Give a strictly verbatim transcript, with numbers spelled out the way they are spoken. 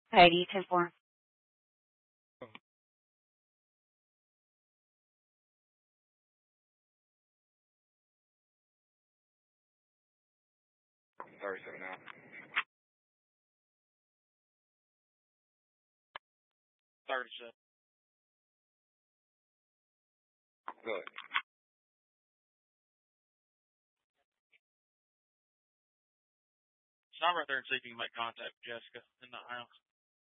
Heidi, ten four. thirty-seven now. thirty-seven. Good. Stop right there and see if you can make contact with Jessica in the house.